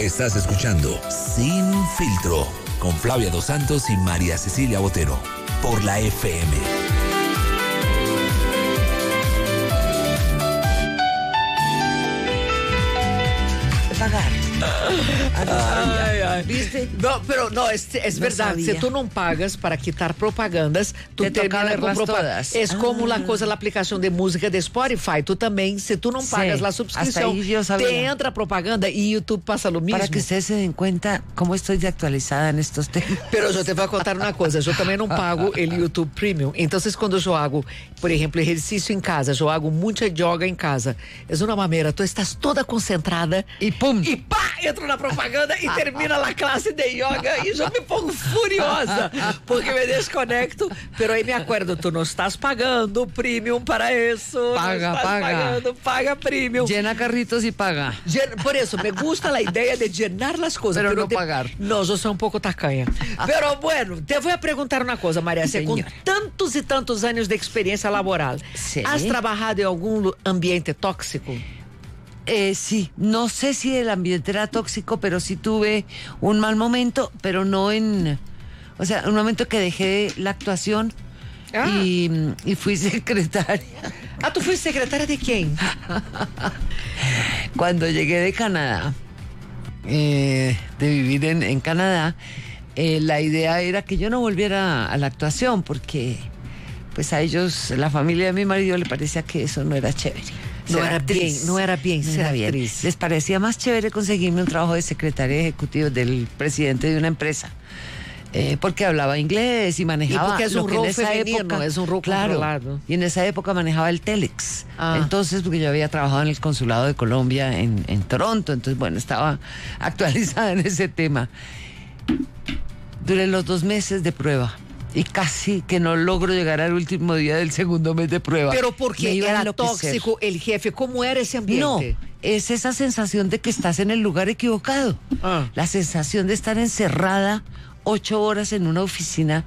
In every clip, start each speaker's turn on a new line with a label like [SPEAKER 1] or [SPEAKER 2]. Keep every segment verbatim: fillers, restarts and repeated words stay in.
[SPEAKER 1] Estás escuchando Sin Filtro con Flavia Dos Santos y María Cecilia Botero por la F M.
[SPEAKER 2] Pagar.
[SPEAKER 3] Ay, ay.
[SPEAKER 2] ¿Viste?
[SPEAKER 3] No, pero no, es, es
[SPEAKER 2] No
[SPEAKER 3] verdad.
[SPEAKER 2] sabía.
[SPEAKER 3] Si tú no pagas para quitar propagandas, tú
[SPEAKER 2] Te toca
[SPEAKER 3] terminas
[SPEAKER 2] verlas
[SPEAKER 3] com propaganda.
[SPEAKER 2] todas.
[SPEAKER 3] Es como
[SPEAKER 2] Ah.
[SPEAKER 3] la cosa, la aplicación de música de Spotify. Tú también, si tú no
[SPEAKER 2] Sí,
[SPEAKER 3] pagas la
[SPEAKER 2] hasta
[SPEAKER 3] suscripción,
[SPEAKER 2] ahí yo sabía.
[SPEAKER 3] te entra propaganda y YouTube pasa lo mismo.
[SPEAKER 2] Para que ustedes se den cuenta cómo estoy de actualizada en estos temas.
[SPEAKER 3] Pero yo te voy a contar una cosa, yo también no pago el YouTube Premium. Entonces, cuando yo hago, por ejemplo, ejercicio en casa, yo hago mucha yoga en casa. Es una mamera, tú estás toda concentrada
[SPEAKER 2] Y pum.
[SPEAKER 3] y pá, entro na propaganda y termina la clase de yoga y yo me pongo furiosa porque me desconecto. Pero ahí me acuerdo, tú no estás pagando Premium para eso.
[SPEAKER 2] Paga,
[SPEAKER 3] no estás
[SPEAKER 2] paga.
[SPEAKER 3] pagando, paga Premium.
[SPEAKER 2] Llena carritos y paga.
[SPEAKER 3] Llen- Por eso, me gusta la idea de llenar las cosas.
[SPEAKER 2] Pero no
[SPEAKER 3] de-
[SPEAKER 2] pagar.
[SPEAKER 3] No, yo soy un poco tacaña. Pero bueno, te voy a preguntar una cosa, María. Con
[SPEAKER 2] Señora.
[SPEAKER 3] tantos y tantos años de experiencia laboral,
[SPEAKER 2] Sí.
[SPEAKER 3] ¿has trabajado en algún lu- ambiente tóxico?
[SPEAKER 2] Eh, sí, no sé si el ambiente era tóxico, pero sí tuve un mal momento, pero no en... O sea, un momento que dejé la actuación
[SPEAKER 3] Ah.
[SPEAKER 2] y, y fui secretaria.
[SPEAKER 3] Ah, ¿tú fuiste secretaria de quién?
[SPEAKER 2] Cuando llegué de Canadá, eh, de vivir en, en Canadá, eh, la idea era que yo no volviera a la actuación porque pues a ellos, la familia de mi marido, le parecía que eso no era chévere.
[SPEAKER 3] No
[SPEAKER 2] Ser
[SPEAKER 3] era
[SPEAKER 2] actriz.
[SPEAKER 3] bien, no era bien
[SPEAKER 2] No
[SPEAKER 3] ser
[SPEAKER 2] era bien.
[SPEAKER 3] actriz.
[SPEAKER 2] Les parecía más chévere conseguirme un trabajo de secretaria ejecutiva del presidente de una empresa. Eh, porque hablaba inglés y manejaba
[SPEAKER 3] Y porque es
[SPEAKER 2] lo
[SPEAKER 3] un
[SPEAKER 2] que en
[SPEAKER 3] rol
[SPEAKER 2] esa
[SPEAKER 3] femenino,
[SPEAKER 2] época,
[SPEAKER 3] es un rol
[SPEAKER 2] claro,
[SPEAKER 3] controlado.
[SPEAKER 2] y en esa época manejaba el Telex.
[SPEAKER 3] Ah.
[SPEAKER 2] Entonces, porque yo había trabajado en el consulado de Colombia en, en Toronto, entonces bueno, estaba actualizada en ese tema. Duré los dos meses de prueba y casi que no logro llegar al último día del segundo mes de prueba.
[SPEAKER 3] Pero
[SPEAKER 2] Me
[SPEAKER 3] porque
[SPEAKER 2] iba a
[SPEAKER 3] era
[SPEAKER 2] enloquecer.
[SPEAKER 3] tóxico el jefe. ¿Cómo era ese ambiente?
[SPEAKER 2] No, es esa sensación de que estás en el lugar equivocado.
[SPEAKER 3] Ah.
[SPEAKER 2] La sensación de estar encerrada ocho horas en una oficina,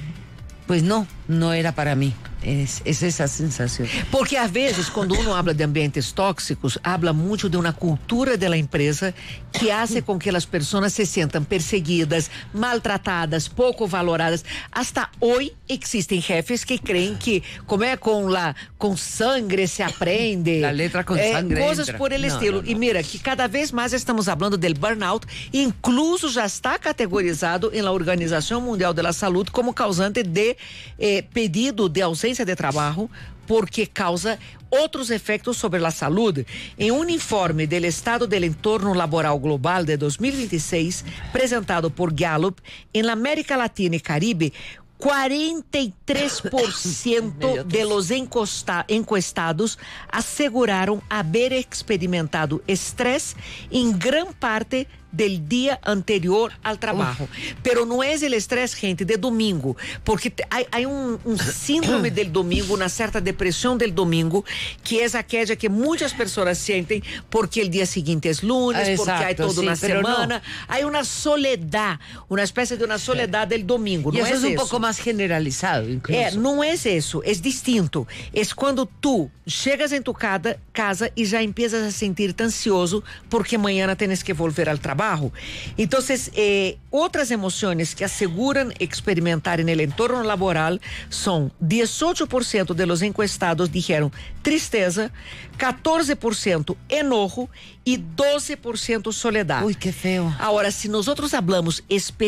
[SPEAKER 2] pues no, no era para mí. Es, es esa sensación.
[SPEAKER 3] Porque às vezes, quando uno habla de ambientes tóxicos, habla muito de uma cultura da empresa que hace com que as pessoas se sintam perseguidas, maltratadas, pouco valoradas. Hasta hoje existem jefes que creem que, como é com la com sangre se aprende,
[SPEAKER 2] La letra con
[SPEAKER 3] eh,
[SPEAKER 2] sangre
[SPEAKER 3] coisas
[SPEAKER 2] entra.
[SPEAKER 3] por el
[SPEAKER 2] No,
[SPEAKER 3] estilo.
[SPEAKER 2] no, no.
[SPEAKER 3] E mira que cada vez mais estamos falando del burnout, incluso já está categorizado em la Organização Mundial de la Saúde como causante de eh, pedido de ausência de trabalho, porque causa outros efeitos sobre a saúde. Em um informe do Estado do Entorno Laboral Global de dois mil e vinte e seis, apresentado por Gallup, em América Latina e Caribe, quarenta e três por cento de los encosta, encuestados asseguraram haver experimentado estresse em gran parte del día anterior al trabajo. Pero no es el estrés, gente, de domingo, porque te- hay, hay un, un síndrome del domingo, una cierta depresión del domingo, que es aquella que muchas personas sienten porque el día siguiente es lunes,
[SPEAKER 2] Ah,
[SPEAKER 3] porque hay
[SPEAKER 2] exacto,
[SPEAKER 3] toda
[SPEAKER 2] sí,
[SPEAKER 3] una
[SPEAKER 2] pero
[SPEAKER 3] semana. Hay una soledad, una especie de una soledad del domingo.
[SPEAKER 2] Y
[SPEAKER 3] no
[SPEAKER 2] eso es un
[SPEAKER 3] eso.
[SPEAKER 2] poco más generalizado, incluso.
[SPEAKER 3] É, não é isso, é distinto. É quando tu chegas em tu cada, casa e já empiezas a sentir-te ansioso porque amanhã tens que volver ao trabalho. Então, eh, outras emoções que asseguram experimentar no entorno laboral são dezoito por cento de los encuestados dijeron tristeza, catorze por cento enojo e doze por cento soledad.
[SPEAKER 2] Uy, qué feo.
[SPEAKER 3] Ahora, si nosotros hablamos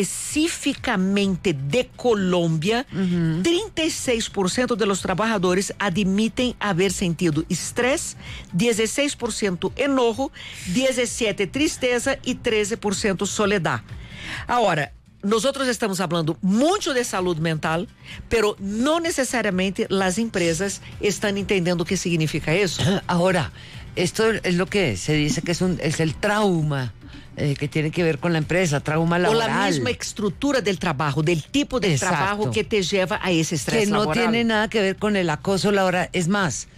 [SPEAKER 3] específicamente de Colombia, trinta y seis por ciento de los trabajadores admiten haber sentido estrés, dieciséis por ciento enojo, diecisiete por ciento tristeza y treze por ciento soledad. Ahora, nosotros estamos hablando mucho de salud mental, pero no necesariamente las empresas están entendiendo qué significa eso.
[SPEAKER 2] Ahora, esto es lo que se dice que es un es el trauma eh, que tiene que ver con la empresa, trauma
[SPEAKER 3] O
[SPEAKER 2] laboral.
[SPEAKER 3] la misma estructura del trabajo, del tipo de
[SPEAKER 2] Exacto.
[SPEAKER 3] trabajo que te lleva a ese estrés
[SPEAKER 2] que no
[SPEAKER 3] laboral.
[SPEAKER 2] tiene nada que ver con el acoso laboral. Es más,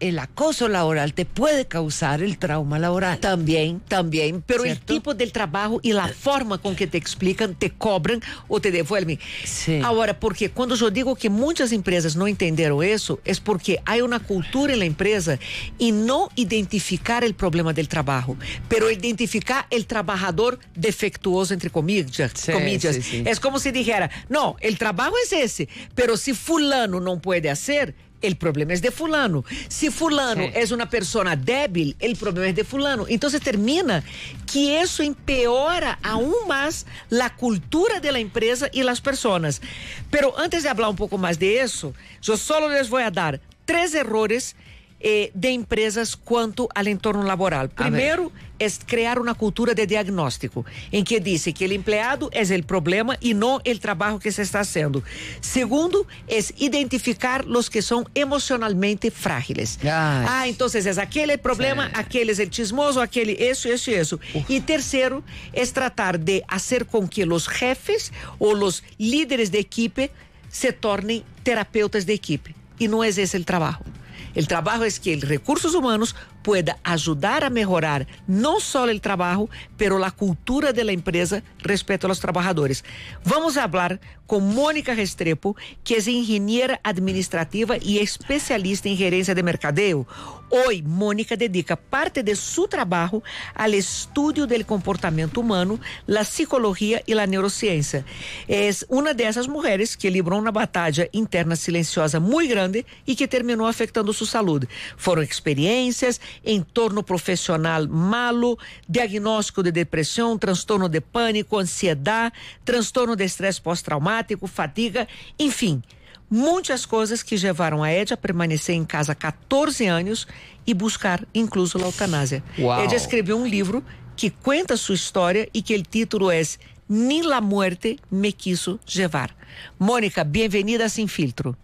[SPEAKER 2] el acoso laboral te puede causar el trauma laboral.
[SPEAKER 3] También, también, pero
[SPEAKER 2] ¿Cierto?
[SPEAKER 3] el tipo del trabajo y la forma con que te explican, te cobran o te devuelven.
[SPEAKER 2] Sí.
[SPEAKER 3] Ahora, porque cuando yo digo que muchas empresas no entendieron eso, es porque hay una cultura en la empresa y no identificar el problema del trabajo, pero identificar el trabajador defectuoso, entre comillas.
[SPEAKER 2] Sí,
[SPEAKER 3] comillas.
[SPEAKER 2] sí, sí.
[SPEAKER 3] Es como si dijera, no, el trabajo es ese, pero si fulano no puede hacer, el problema es de fulano. Si fulano
[SPEAKER 2] sí.
[SPEAKER 3] es una persona débil, el problema es de fulano. Entonces termina que eso empeora aún más la cultura de la empresa y las personas. Pero antes de hablar un poco más de eso, yo solo les voy a dar tres errores eh, de empresas quanto al entorno laboral. Primeiro es crear una cultura de diagnóstico, en que dice que el empleado es el problema y no el trabajo que se está haciendo. Segundo es identificar los que son emocionalmente frágiles.
[SPEAKER 2] Ay.
[SPEAKER 3] Ah, entonces es aquele el problema,
[SPEAKER 2] Sí.
[SPEAKER 3] aquele es el chismoso, aquele eso, eso y eso.
[SPEAKER 2] Uf.
[SPEAKER 3] Y tercero es tratar de hacer con que los jefes o los líderes de equipe se tornem terapeutas de equipe. Y no es ese el trabajo. El trabajo es que el recursos humanos pueda ayudar a mejorar no solo el trabajo, pero la cultura de la empresa respecto a los trabajadores. Vamos a hablar con Mónica Restrepo, que es ingeniera administrativa y especialista en gerencia de mercadeo. Hoy, Mónica dedica parte de su trabajo al estudio del comportamiento humano, la psicología y la neurociencia. Es una de esas mujeres que libró una batalla interna silenciosa muy grande y que terminó afectando su salud. Fueron experiencias, entorno profissional malo, diagnóstico de depressão, transtorno de pânico, ansiedade, transtorno de estresse pós-traumático, fadiga, enfim, muitas coisas que levaram a Ed a permanecer em casa catorze anos e buscar incluso a eutanásia.
[SPEAKER 2] Uau.
[SPEAKER 3] Ed escreveu um livro que conta sua história e que o título é Ni la muerte me quiso llevar. Mônica, bem-vinda a Sin Filtro.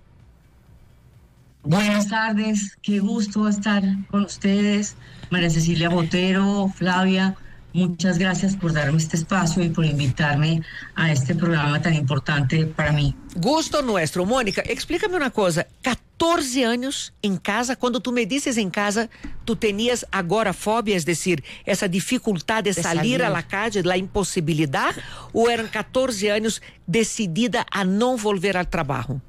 [SPEAKER 4] Buenas tardes, qué gusto estar con ustedes, María Cecilia Botero, Flavia, muchas gracias por darme este espacio y por invitarme a este programa tan importante para mí.
[SPEAKER 3] Gusto nuestro. Mônica, explícame uma coisa, catorze anos em casa, quando tu me dizes em casa, tu tenias agorafobia, es decir, essa dificuldade de,
[SPEAKER 2] De
[SPEAKER 3] salir,
[SPEAKER 2] salir
[SPEAKER 3] a la calle, la impossibilidade, ou eram catorze anos decidida a não volver ao trabalho?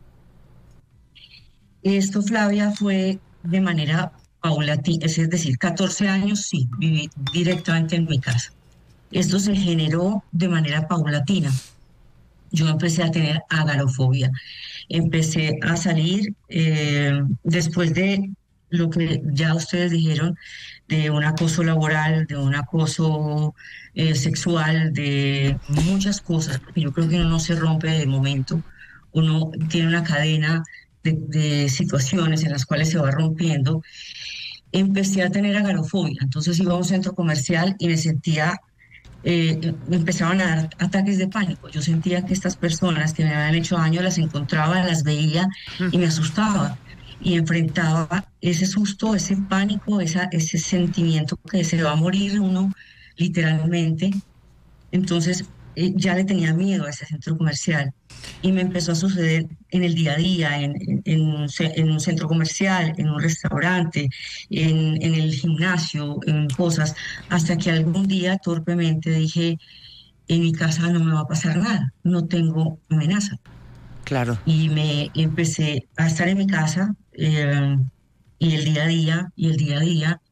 [SPEAKER 4] Esto, Flavia, fue de manera paulatina, es decir, catorce años sí, viví directamente en mi casa. Esto se generó de manera paulatina. Yo empecé a tener agarofobia. Empecé a salir eh, después de lo que ya ustedes dijeron, de un acoso laboral, de un acoso eh, sexual, de muchas cosas, porque yo creo que uno no se rompe de momento, uno tiene una cadena de, de situaciones en las cuales se va rompiendo. Empecé a tener agarofobia, entonces iba a un centro comercial y me sentía, eh, me empezaban a dar ataques de pánico. Yo sentía que estas personas que me habían hecho daño las encontraba, las veía y me asustaba. Y enfrentaba ese susto, ese pánico, esa, ese sentimiento que se va a morir uno literalmente. Entonces eh, ya le tenía miedo a ese centro comercial y me empezó a suceder en el día a día, en, en, en, un, en un centro comercial, en un restaurante, en, en el gimnasio, en cosas, hasta que algún día torpemente dije, en mi casa no me va a pasar nada, no tengo amenaza.
[SPEAKER 2] Claro.
[SPEAKER 4] Y me empecé a estar en mi casa eh, y el día a día, y el día a día,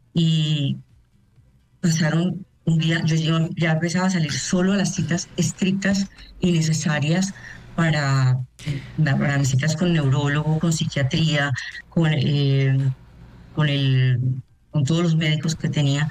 [SPEAKER 4] y pasaron un día, yo ya, ya empezaba a salir solo a las citas estrictas y necesarias para, para mis citas con neurólogo, con psiquiatría, con, eh, con, el, con todos los médicos que tenía.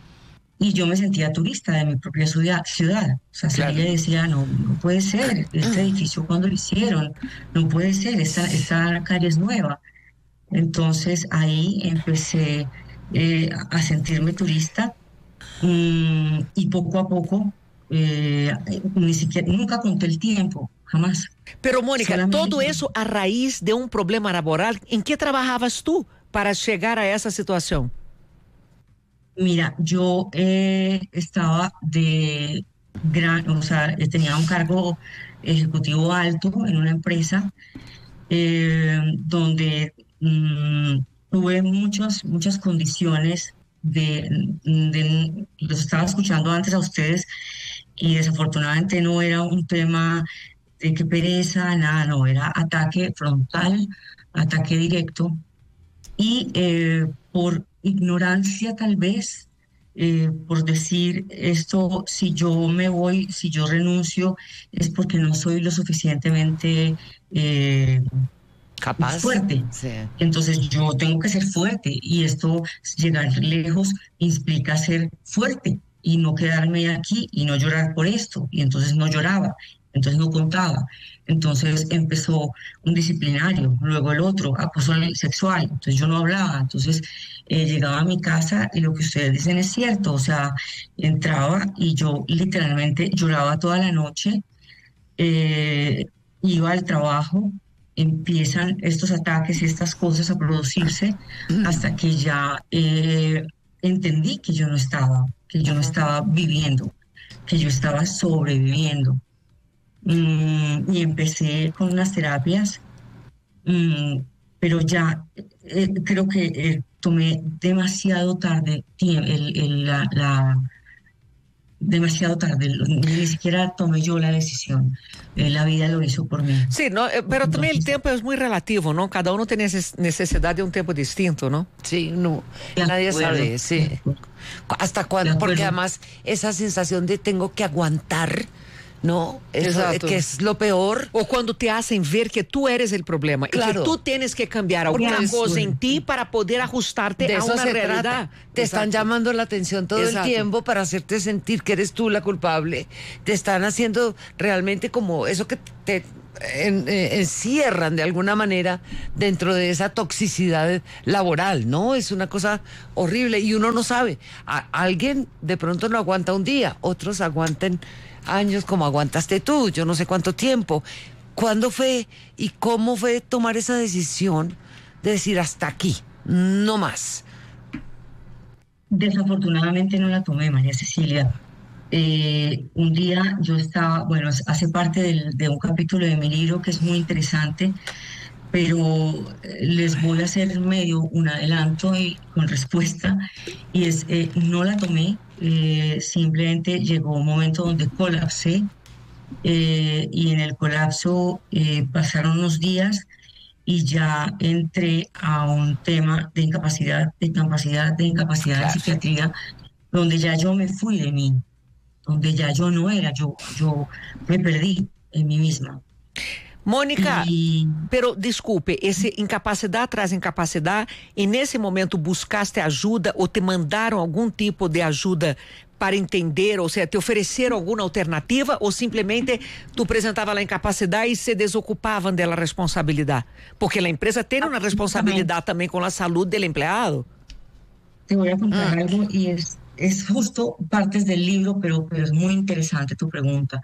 [SPEAKER 4] Y yo me sentía turista de mi propia ciudad. ciudad. O sea, salía
[SPEAKER 2] Claro.
[SPEAKER 4] y decía, no, no puede ser, este edificio cuando lo hicieron, no puede ser, esta, esta calle es nueva. Entonces ahí empecé eh, a sentirme turista mmm, y poco a poco, eh, ni siquiera, nunca conté el tiempo, jamás.
[SPEAKER 3] Pero, Mônica,
[SPEAKER 4] Solamente-
[SPEAKER 3] todo eso a raíz de un problema laboral, ¿en qué trabajabas tú para llegar a esa situación?
[SPEAKER 4] Mira, yo eh, estaba de gran, o sea, eh, tenía un cargo ejecutivo alto en una empresa eh, donde mm, tuve muchas, muchas condiciones de, de, los estaba escuchando antes a ustedes y desafortunadamente no era un tema de qué pereza, nada, no, era ataque frontal, ataque directo y eh, por ignorancia tal vez, eh, por decir esto, si yo me voy, si yo renuncio, es porque no soy lo suficientemente eh,
[SPEAKER 2] Capaz.
[SPEAKER 4] fuerte.
[SPEAKER 2] Sí.
[SPEAKER 4] Entonces yo tengo que ser fuerte y esto, llegar lejos, implica ser fuerte y no quedarme aquí y no llorar por esto. Y entonces no lloraba, entonces no contaba. Entonces empezó un disciplinario, luego el otro, acoso sexual. Entonces yo no hablaba. Entonces eh, llegaba a mi casa y lo que ustedes dicen es cierto. O sea, entraba y yo literalmente lloraba toda la noche. Eh, iba al trabajo, empiezan estos ataques y estas cosas a producirse hasta que ya eh, entendí que yo no estaba, que yo no estaba viviendo, que yo estaba sobreviviendo. Mm, y empecé con unas terapias, mm, pero ya eh, creo que eh, tomé demasiado tarde tie- el, el- la, la- demasiado tarde, ni siquiera tomé yo la decisión, eh, la vida lo hizo por mí.
[SPEAKER 3] Sí, no, eh, pero também o tempo é muito relativo, não? Cada um tem neces- necessidade de um tempo distinto, não?
[SPEAKER 2] Sí, no,
[SPEAKER 4] De
[SPEAKER 2] nadie
[SPEAKER 4] acuerdo,
[SPEAKER 2] sabe,
[SPEAKER 4] de
[SPEAKER 2] sí.
[SPEAKER 4] acuerdo.
[SPEAKER 2] ¿Hasta
[SPEAKER 4] De
[SPEAKER 2] cuándo?
[SPEAKER 4] acuerdo.
[SPEAKER 2] Porque además esa sensación de tengo que aguantar, ¿no? Eso,
[SPEAKER 3] Exacto.
[SPEAKER 2] que es lo peor.
[SPEAKER 3] Ou quando te hacen ver que tú eres el problema
[SPEAKER 2] Claro.
[SPEAKER 3] y que tú tienes que cambiar alguna
[SPEAKER 2] Porque es-
[SPEAKER 3] cosa en ti para poder ajustarte
[SPEAKER 2] De
[SPEAKER 3] a
[SPEAKER 2] eso
[SPEAKER 3] una
[SPEAKER 2] se
[SPEAKER 3] realidad.
[SPEAKER 2] trata. Te están
[SPEAKER 3] Exacto.
[SPEAKER 2] llamando la atención todo
[SPEAKER 3] Exacto.
[SPEAKER 2] el tiempo para hacerte sentir que eres tú la culpable. Te están haciendo realmente como eso que te en- eh, encierran de alguna manera dentro de esa toxicidad laboral, ¿no? Es una cosa horrible y uno no sabe. A- alguien de pronto no aguanta un día, otros aguantan años como aguantaste tú, yo no sé cuánto tiempo. ¿Cuándo fue y cómo fue tomar esa decisión de decir hasta aquí, no más?
[SPEAKER 4] Desafortunadamente no la tomé, María Cecilia. Eh, un día yo estaba, bueno, es- hace parte del- de un capítulo de mi libro que es muy interesante, pero eh, les voy a hacer medio un adelanto y con respuesta, y es, eh, no la tomé, eh, simplemente llegó un momento donde colapsé, eh, y en el colapso eh, pasaron unos días y ya entré a un tema de incapacidad, de incapacidad, de incapacidad
[SPEAKER 2] Claro.
[SPEAKER 4] de psiquiatría, donde ya yo me fui de mí, donde ya yo no era, yo, yo me perdí en mí misma.
[SPEAKER 3] Mônica,
[SPEAKER 4] Y
[SPEAKER 3] pero desculpe, esse incapacidade traz incapacidade e nesse momento buscaste ajuda ou te mandaram algum tipo de ajuda para entender, ou seja, te ofereceram alguma alternativa ou simplesmente tu apresentava a incapacidade e se desocupavam da responsabilidade? Porque a empresa tem uma responsabilidade também com a saúde do empregado.
[SPEAKER 4] te voy a contar algo y es, es justo partes del libro, pero, pero es muy interesante tu pregunta.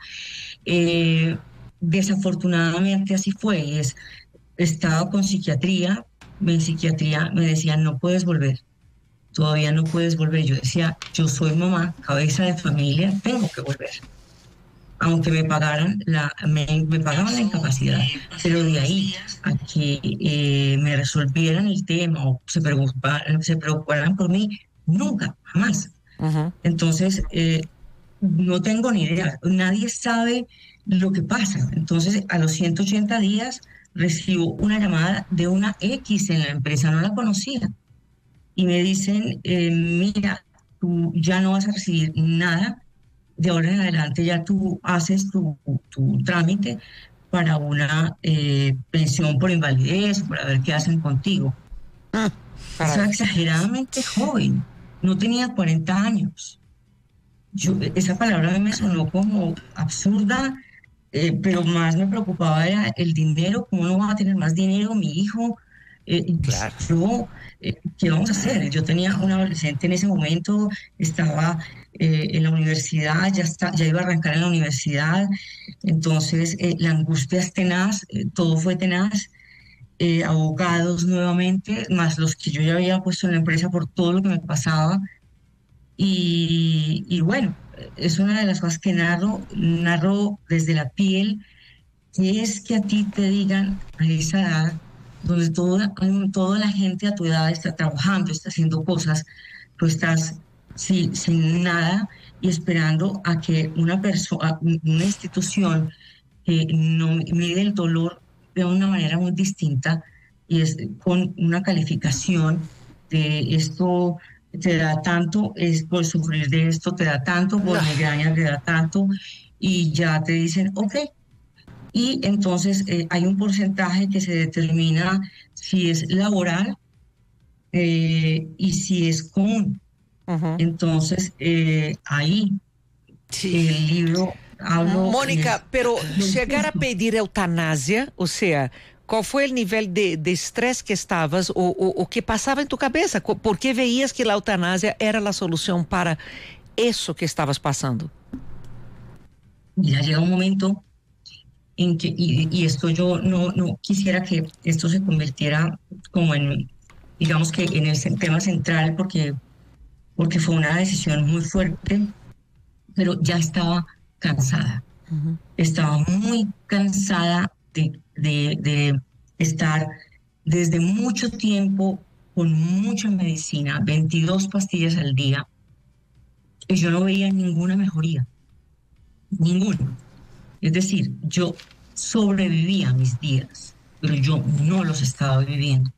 [SPEAKER 4] Eh, desafortunadamente así fue. y Es, estaba con psiquiatría, en psiquiatría me decían no puedes volver, todavía no puedes volver. Yo decía, yo soy mamá, cabeza de familia, tengo que volver. Aunque me pagaran la, me, me pagaban la incapacidad, pero de ahí a que eh, me resolvieran el tema o se preocuparan, se preocuparan por mí, nunca, jamás.
[SPEAKER 3] Uhum.
[SPEAKER 4] Entonces, eh, no tengo ni idea, nadie sabe lo que pasa. Entonces, a los ciento ochenta días recibo una llamada de una X en la empresa, no la conocía, y me dicen, eh, mira, tú ya no vas a recibir nada, de ahora en adelante ya tú haces tu, tu trámite para una eh, pensión por invalidez, para ver qué hacen contigo.
[SPEAKER 2] Ah,
[SPEAKER 4] Estaba exageradamente joven, no tenía cuarenta años. Yo, esa palabra a mí me sonó como absurda, eh, pero más me preocupaba era el dinero, cómo no va a tener más dinero mi hijo. Eh,
[SPEAKER 2] Claro.
[SPEAKER 4] Yo, eh, ¿qué vamos a hacer? Yo tenía un adolescente en ese momento, estaba eh, en la universidad, ya, está, ya iba a arrancar en la universidad, entonces eh, la angustia es tenaz, eh, todo fue tenaz. Eh, abogados nuevamente, más los que yo ya había puesto en la empresa por todo lo que me pasaba. Y, y bueno, es una de las cosas que narro, narro desde la piel, que es que a ti te digan a esa edad donde toda, toda la gente a tu edad está trabajando, está haciendo cosas, tú estás sin, sin nada y esperando a que una persona, una institución que no mide el dolor de una manera muy distinta y es con una calificación de esto te da tanto, es por sufrir de esto te da tanto, por migraña te da tanto, y ya te dicen, ok. Y entonces eh, hay un porcentaje que se determina si es laboral eh, y si es común.
[SPEAKER 3] Uhum.
[SPEAKER 4] Entonces, eh, ahí
[SPEAKER 2] Sí.
[SPEAKER 4] el libro habla...
[SPEAKER 3] Mônica, pero
[SPEAKER 4] Lo
[SPEAKER 3] chegar a
[SPEAKER 4] entiendo.
[SPEAKER 3] pedir eutanásia, ou seja, qual foi o nível de de estresse que estavas, ou o que passava em tu cabeça? Co- Por que veías que a eutanásia era a solução para isso que estavas passando?
[SPEAKER 4] Ya llega un momento en que, y, y esto yo no, no quisiera que esto se convirtiera como en, digamos que en el cen- tema central, porque, porque fue una decisión muy fuerte, pero ya estaba cansada. Estaba muy cansada de, de, de estar desde mucho tiempo con mucha medicina, veintidós pastillas al día, y yo no veía ninguna mejoría, ninguna. Es decir, yo sobrevivía mis días, pero yo no los estaba viviendo.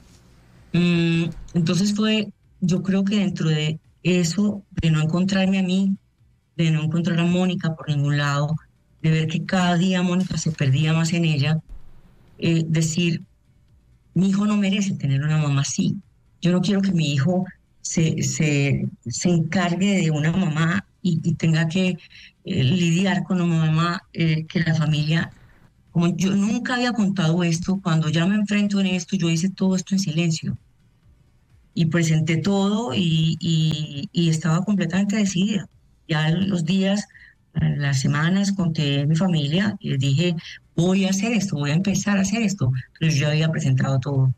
[SPEAKER 4] Mm, entonces fue, yo creo que dentro de eso, de no encontrarme a mí, de no encontrar a Mónica por ningún lado, de ver que cada día Mónica se perdía más en ella, eh, decir, mi hijo no merece tener una mamá así. Yo no quiero que mi hijo se, se, se encargue de una mamá y, y tenga que eh, lidiar con una mamá eh, que la familia, como yo nunca había contado esto, cuando ya me enfrento en esto, yo hice todo esto en silencio y presenté todo y, y, y estaba completamente decidida. Ya los días, las semanas conté a mi familia y les dije, voy a hacer esto, voy a empezar a hacer esto, pero yo ya había presentado todo.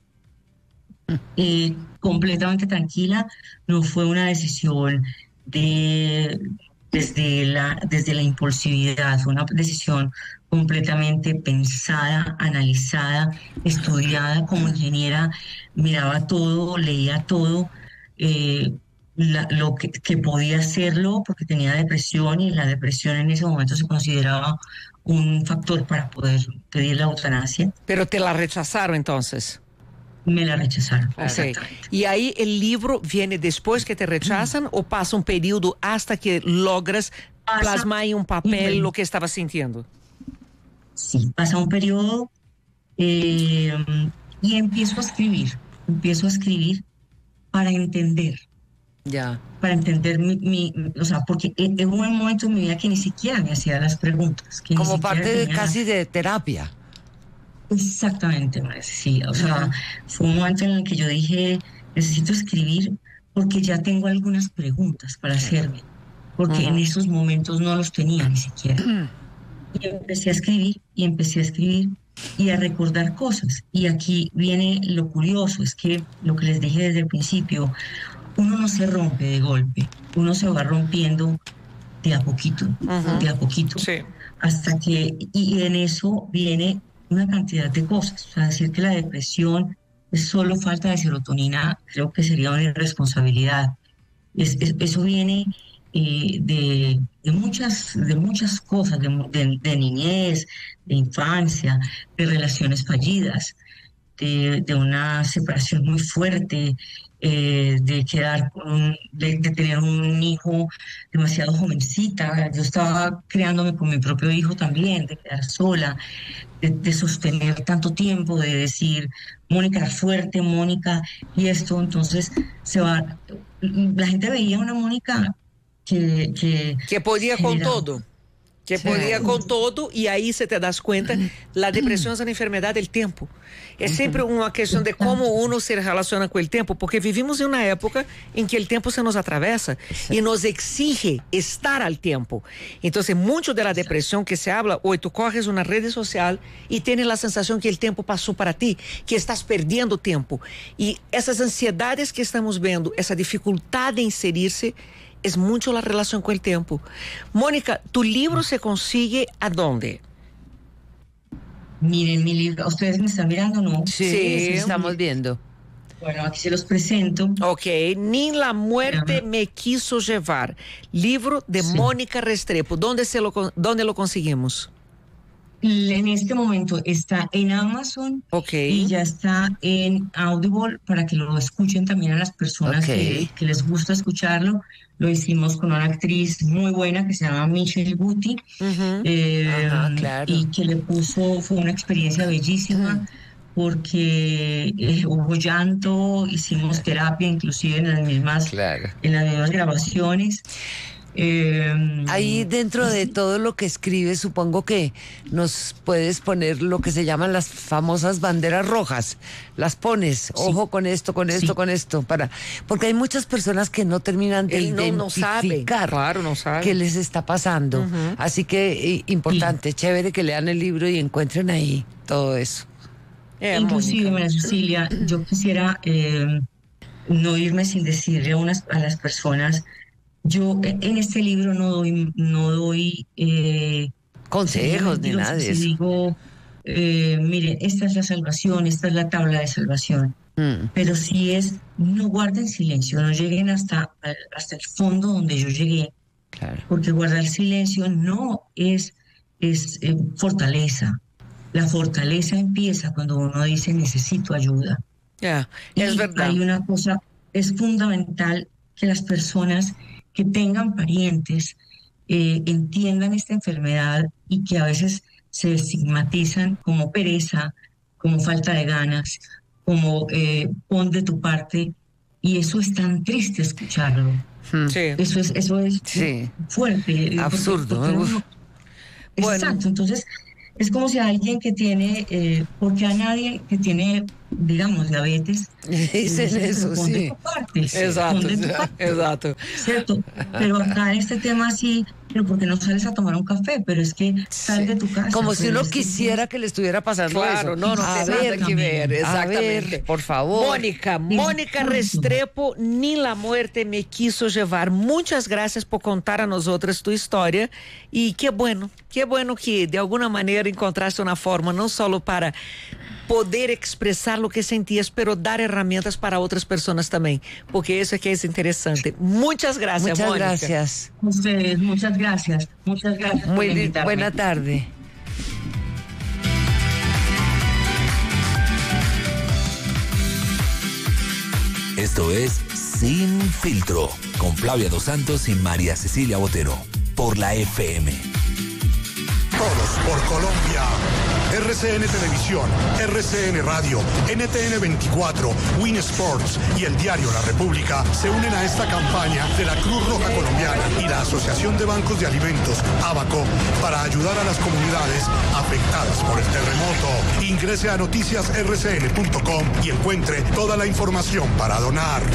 [SPEAKER 4] Eh, completamente tranquila, no fue una decisión de, desde, la, desde la impulsividad, fue una decisión completamente pensada, analizada, estudiada como ingeniera, miraba todo, leía todo, eh, la- lo que, que podía hacerlo porque tenía depresión y la depresión en ese momento se consideraba un factor para poder pedir la eutanasia.
[SPEAKER 3] Pero te la rechazaram entonces.
[SPEAKER 4] Me la rechazaron.
[SPEAKER 3] Ok.
[SPEAKER 4] Exactamente.
[SPEAKER 3] E aí o livro viene depois que te rechazam ou passa um período hasta que logras
[SPEAKER 4] Pasa
[SPEAKER 3] plasmar em um papel
[SPEAKER 4] un-
[SPEAKER 3] o que estava sentindo?
[SPEAKER 4] Sí, pasa un periodo eh, y empiezo a escribir, empiezo a escribir para entender,
[SPEAKER 2] Ya.
[SPEAKER 4] para entender mi, mi- o sea, porque en, en un momento en mi vida que ni siquiera me hacía las preguntas, que ni
[SPEAKER 2] Como
[SPEAKER 4] siquiera
[SPEAKER 2] parte de,
[SPEAKER 4] tenía-
[SPEAKER 2] casi de terapia.
[SPEAKER 4] Exactamente, María Cecilia. O sea, fue un momento en el que yo dije, necesito escribir porque ya tengo algunas preguntas para hacerme, porque en esos momentos no los tenía ni siquiera. Y empecé a escribir y empecé a escribir y a recordar cosas. Y aquí viene lo curioso, es que lo que les dije desde el principio, uno no se rompe de golpe, uno se va rompiendo de a poquito, de a poquito,
[SPEAKER 3] Sí.
[SPEAKER 4] hasta que, y en eso viene una cantidad de cosas. O sea, decir que la depresión es solo falta de serotonina, creo que sería una irresponsabilidad. Es- es- eso viene eh, de, de muchas, de muchas cosas, de, mu- de- de niñez, de infancia, de relaciones fallidas, de, de una separación muy fuerte, eh, de quedar con un- de, de tener un hijo demasiado jovencita. Yo estaba criándome con mi propio hijo también, de quedar sola, de, de sostener tanto tiempo, de decir, Mónica era fuerte, Mónica, y esto, entonces se va, la gente veía una Mónica que... Que,
[SPEAKER 3] Que podia com
[SPEAKER 4] generaba-
[SPEAKER 3] todo. Que
[SPEAKER 2] Sí.
[SPEAKER 3] podia com todo, e aí você te das conta, a depressão é uma enfermidade do tempo. É sempre uma questão de como uno se relaciona com o tempo, porque vivimos em uma época em que o tempo se nos atravessa e nos exige estar al tempo. Então, muito da depressão que se habla, hoje tu corres uma rede social e tens a sensação que o tempo passou para ti, que estás perdendo tempo. E essas ansiedades que estamos vendo, essa dificuldade em inserir-se, es mucho la relación con el tiempo. Mónica, ¿tu libro se consigue a dónde?
[SPEAKER 4] Miren mi libro, ¿ustedes me están mirando, no?
[SPEAKER 2] Sí,
[SPEAKER 3] Sí.
[SPEAKER 2] sí, estamos viendo.
[SPEAKER 4] Bueno, aquí se los presento.
[SPEAKER 3] Ok, Ni la muerte
[SPEAKER 4] Ajá.
[SPEAKER 3] me quiso llevar. Libro de
[SPEAKER 4] Sí.
[SPEAKER 3] Mónica Restrepo. ¿Dónde, se lo, con- ¿Dónde lo conseguimos?
[SPEAKER 4] En este momento está en Amazon
[SPEAKER 3] Ok.
[SPEAKER 4] y ya está en Audible para que lo escuchen también a las personas
[SPEAKER 2] Ok.
[SPEAKER 4] que, que les gusta escucharlo. Lo hicimos con una actriz muy buena que se llama Michelle Guti,
[SPEAKER 3] Ujú.
[SPEAKER 4] eh,
[SPEAKER 2] Ajá, claro.
[SPEAKER 4] y que le puso, fue una experiencia bellísima porque eh, hubo llanto, hicimos terapia inclusive en las mismas,
[SPEAKER 2] Claro.
[SPEAKER 4] en las mismas grabaciones. Eh,
[SPEAKER 2] Ahí dentro de todo lo que escribes, supongo que nos puedes poner lo que se llaman las famosas banderas rojas. Las pones, ojo con esto, con esto,
[SPEAKER 4] Sí.
[SPEAKER 2] con esto, para, porque hay muchas personas que no terminan de
[SPEAKER 3] Él no, no sabe.
[SPEAKER 2] identificar
[SPEAKER 3] Claro, no sabe.
[SPEAKER 2] qué les está pasando.
[SPEAKER 3] Ujú.
[SPEAKER 2] Así que eh, importante, chévere que lean el libro y encuentren ahí todo eso.
[SPEAKER 3] É,
[SPEAKER 4] Inclusive,
[SPEAKER 3] Mônica.
[SPEAKER 4] María Cecilia, yo quisiera eh, no irme sin decirle a, unas, a las personas, yo eh, en este libro no doy, no doy eh,
[SPEAKER 2] Consejos ni
[SPEAKER 4] mentirosa
[SPEAKER 2] nada de
[SPEAKER 4] si
[SPEAKER 2] eso.
[SPEAKER 4] digo, eh, miren, esta es la salvación, esta es la tabla de salvación,
[SPEAKER 2] Mm,
[SPEAKER 4] pero sí es, no guarden silencio, no lleguen hasta, hasta el fondo donde yo llegué,
[SPEAKER 2] claro.
[SPEAKER 4] porque guardar silencio no es, es eh, fortaleza. La fortaleza empieza cuando uno dice necesito ayuda.
[SPEAKER 3] É,
[SPEAKER 4] Y
[SPEAKER 3] é verdade.
[SPEAKER 4] hay una cosa, es fundamental que las personas que tengan parientes eh, entiendan esta enfermedad y que a veces se estigmatizan como pereza, como falta de ganas, como eh, pon de tu parte. Y eso es tan triste escucharlo.
[SPEAKER 2] Mm,
[SPEAKER 3] Sí.
[SPEAKER 4] Eso es, eso es
[SPEAKER 2] Sí.
[SPEAKER 4] fuerte. eh, porque-
[SPEAKER 2] Absurdo,
[SPEAKER 4] porque
[SPEAKER 2] me
[SPEAKER 4] uno-
[SPEAKER 2] gusta.
[SPEAKER 3] Bueno.
[SPEAKER 4] Exacto, entonces es como si alguien que tiene, eh, porque a nadie que tiene, digamos, diabetes,
[SPEAKER 2] Dicen
[SPEAKER 4] le
[SPEAKER 2] eso,
[SPEAKER 4] pon de
[SPEAKER 2] sí.
[SPEAKER 4] tu parte,
[SPEAKER 3] Exato,
[SPEAKER 4] pon de tu parte,
[SPEAKER 3] exato.
[SPEAKER 4] ¿cierto? Pero acá en este tema sí, pero porque no sales a tomar un café, pero es que sal de tu casa.
[SPEAKER 2] Como si
[SPEAKER 4] pero
[SPEAKER 2] uno
[SPEAKER 4] es que-
[SPEAKER 2] quisiera que le estuviera pasando
[SPEAKER 3] Claro,
[SPEAKER 2] eso.
[SPEAKER 3] no, no
[SPEAKER 2] a
[SPEAKER 3] tem
[SPEAKER 2] ver,
[SPEAKER 3] nada que ver,
[SPEAKER 2] a
[SPEAKER 3] exatamente.
[SPEAKER 2] ver, por favor.
[SPEAKER 3] Mônica, Mônica
[SPEAKER 4] Exacto.
[SPEAKER 3] Restrepo, Ni la muerte me quiso llevar. Muchas gracias por contar a nosotras tu história e que bueno, que bueno que de alguma maneira encontraste uma forma não só para poder expressar o que sentias, pero dar herramientas para outras pessoas também, porque isso é que é interessante. Muchas gracias,
[SPEAKER 2] Muchas
[SPEAKER 3] Mônica.
[SPEAKER 2] gracias.
[SPEAKER 4] Ustedes, muchas gracias, muchas gracias por
[SPEAKER 2] Muy li-
[SPEAKER 4] invitarme.
[SPEAKER 2] buena tarde.
[SPEAKER 1] Esto es Sin Filtro, con Flavia Dos Santos y María Cecilia Botero, por la F M.
[SPEAKER 5] Todos por Colombia. R C N Televisión, R C N Radio, N T N veinticuatro, Win Sports y el diario La República se unen a esta campaña de la Cruz Roja Colombiana y la Asociación de Bancos de Alimentos, ABACO, para ayudar a las comunidades afectadas por el terremoto. Ingrese a noticias r c n punto com y encuentre toda la información para donar.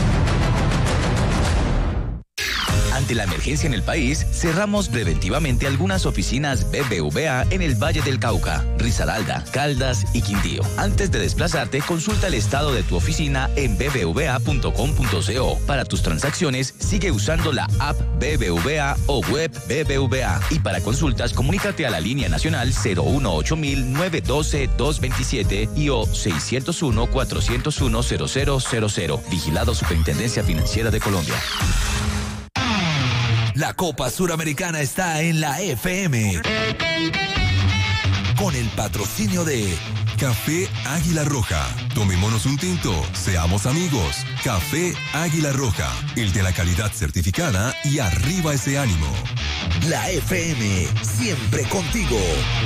[SPEAKER 6] Ante la emergencia en el país, cerramos preventivamente algunas oficinas B B V A en el Valle del Cauca, Risaralda, Caldas y Quindío. Antes de desplazarte, consulta el estado de tu oficina en b b v a punto com punto co. Para tus transacciones, sigue usando la app B B V A o web B B V A. Y para consultas, comunícate a la línea nacional cero uno ocho mil nueve uno dos dos dos siete y o seis cero uno cuatro cero uno cero cero cero cero. Vigilado Superintendencia Financiera de Colombia.
[SPEAKER 1] La Copa Suramericana está en la F M. Con el patrocinio de
[SPEAKER 7] Café Águila Roja. Tomémonos un tinto, seamos amigos. Café Águila Roja, el de la calidad certificada y arriba ese ánimo.
[SPEAKER 1] la F M, siempre contigo.